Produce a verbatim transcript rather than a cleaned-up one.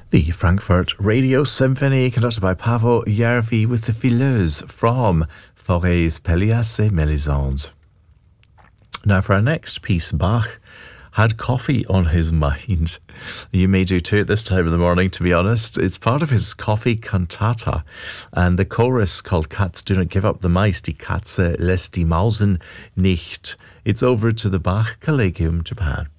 The Frankfurt Radio Symphony, conducted by Paavo Järvi with the Fileuse from Forêts Pelléas et Mélisande. Now, for our next piece, Bach had coffee on his mind. You may do too at this time of the morning, to be honest. It's part of his coffee cantata, and the chorus called Katz do not give up the mice, die Katze lässt die Mausen nicht. It's over to the Bach Collegium Japan.